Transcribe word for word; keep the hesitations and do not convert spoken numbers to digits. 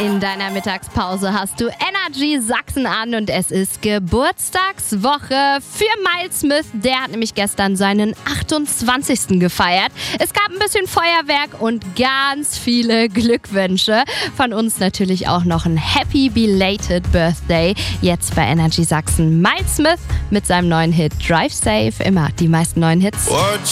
In deiner Mittagspause hast du Energy Sachsen an und es ist Geburtstagswoche für Miles Smith. Der hat nämlich gestern seinen achtundzwanzigsten gefeiert. Es gab ein bisschen Feuerwerk und ganz viele Glückwünsche. Von uns natürlich auch noch ein Happy Belated Birthday. Jetzt bei Energy Sachsen Miles Smith mit seinem neuen Hit Drive Safe. Immer die meisten neuen Hits.